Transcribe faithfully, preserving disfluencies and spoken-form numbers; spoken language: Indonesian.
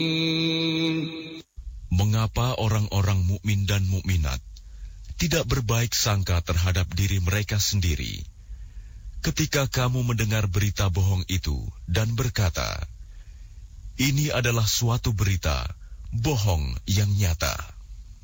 Mengapa orang-orang mukmin dan mukminat tidak berbaik sangka terhadap diri mereka sendiri ketika kamu mendengar berita bohong itu dan berkata, ini adalah suatu berita bohong yang nyata.